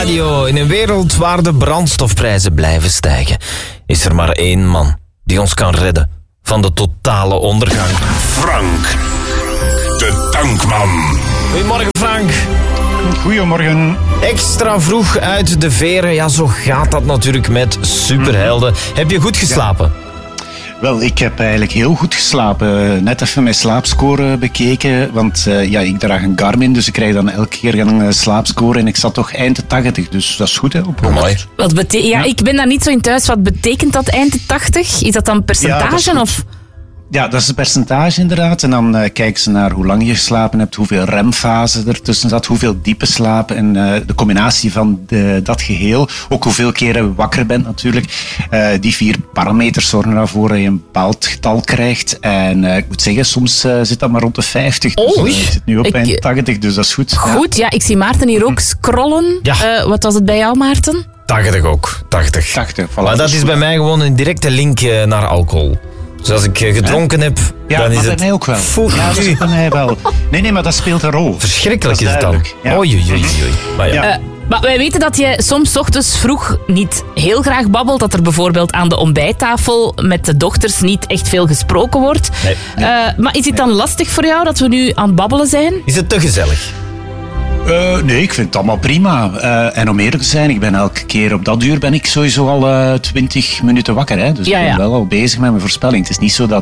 Radio. In een wereld waar de brandstofprijzen blijven stijgen, is er maar één man die ons kan redden van de totale ondergang. Frank, de tankman. Goedemorgen, Frank. Goedemorgen. Extra vroeg uit de veren. Ja, zo gaat dat natuurlijk met superhelden. Heb je goed geslapen? Ja. Wel, ik heb eigenlijk heel goed geslapen. Net even mijn slaapscore bekeken. Want ik draag een Garmin, dus ik krijg dan elke keer een slaapscore. En ik zat toch eind de 80, dus dat is goed, hè? Op 100. Ik ben daar niet zo in thuis. Wat betekent dat eind de 80? Is dat dan percentage? Ja, dat is een percentage inderdaad. En dan kijken ze naar hoe lang je geslapen hebt, hoeveel remfase ertussen zat, hoeveel diepe slaap en de combinatie van dat geheel. Ook hoeveel keren je wakker bent natuurlijk. Die 4 parameters zorgen ervoor dat je een bepaald getal krijgt. En ik moet zeggen, soms zit dat maar rond de 50. Dus ik zit nu op eind 80, dus dat is goed. Goed, ja, ik zie Maarten hier ook scrollen. Ja. Wat was het bij jou, Maarten? 80 ook. 80. 80, voilà. Maar dat is bij mij gewoon een directe link naar alcohol. Dus als ik gedronken heb, dan is bij het... mij ook wel. Ja, dat is bij mij wel. Nee, maar dat speelt een rol. Verschrikkelijk is het dan. Ja. Oei. Maar ja. Maar wij weten dat jij soms 's ochtends vroeg niet heel graag babbelt. Dat er bijvoorbeeld aan de ontbijttafel met de dochters niet echt veel gesproken wordt. Nee. Maar is het dan lastig voor jou dat we nu aan het babbelen zijn? Is het te gezellig? Nee, ik vind het allemaal prima. En om eerlijk te zijn, ik ben elke keer op dat uur ben ik sowieso al 20 minuten wakker. Hè? Dus ik ben wel al bezig met mijn voorspelling. Het is niet zo dat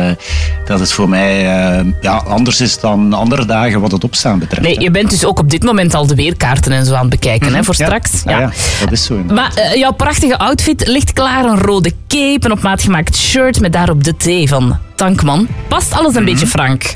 het voor mij anders is dan andere dagen wat het opstaan betreft. Nee, je bent dus ook op dit moment al de weerkaarten en zo aan het bekijken hè, voor straks. Ja, dat is zo inderdaad. Maar jouw prachtige outfit ligt klaar. Een rode cape, een op maat gemaakt shirt met daarop de T van Tankman. Past alles een beetje, Frank?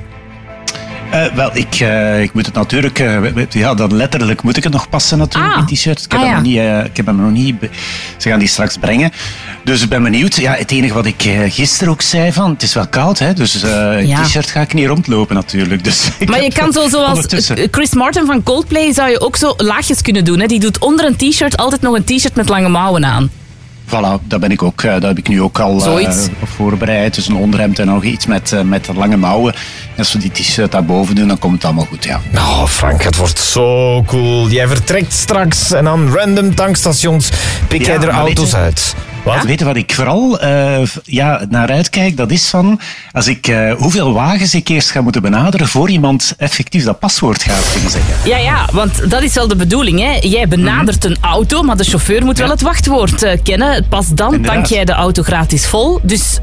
Wel, ik moet het natuurlijk... dan letterlijk moet ik het nog passen natuurlijk, die t-shirt. Ik heb hem nog niet... Ze gaan die straks brengen. Dus ik ben benieuwd. Ja, het enige wat ik gisteren ook zei van... Het is wel koud, hè. Dus t-shirt ga ik niet rondlopen natuurlijk. Dus maar je kan zoals Chris Martin van Coldplay zou je ook zo laagjes kunnen doen. Hè. Die doet onder een t-shirt altijd nog een t-shirt met lange mouwen aan. Voilà, dat ben ik ook. Dat heb ik nu ook al voorbereid. Dus een onderhemd en nog iets met lange mouwen. En als we die t-shirt daarboven doen, dan komt het allemaal goed, ja. Nou, Frank, het wordt zo cool. Jij vertrekt straks en aan random tankstations pik jij er auto's uit. Wat? Weet je wat ik vooral naar uitkijk? Dat is van als ik hoeveel wagens ik eerst ga moeten benaderen voor iemand effectief dat paswoord gaat kunnen zeggen. Ja, want dat is wel de bedoeling. Hè? Jij benadert een auto, maar de chauffeur moet wel het wachtwoord kennen. Pas dan tank jij de auto gratis vol. Dus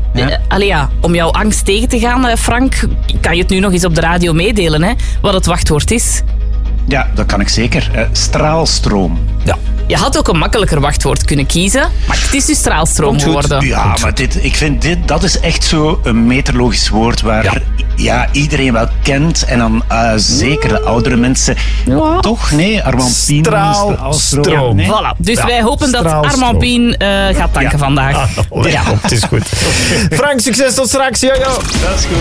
om jouw angst tegen te gaan, Frank, kan je het nu nog eens op de radio meedelen, hè? Wat het wachtwoord is? Ja, dat kan ik zeker. Straalstroom. Ja. Je had ook een makkelijker wachtwoord kunnen kiezen, maar het is dus straalstroom geworden. Ja, maar ik vind dat is echt zo een meterlogisch woord waar iedereen wel kent. En dan zeker de oudere mensen. Ja. Toch? Nee, Armand Pien. Straalstroom. Ja, voilà. Dus wij hopen dat Armand Pien gaat tanken vandaag. Het is goed. Frank, succes tot straks. Jojo. Dat is goed.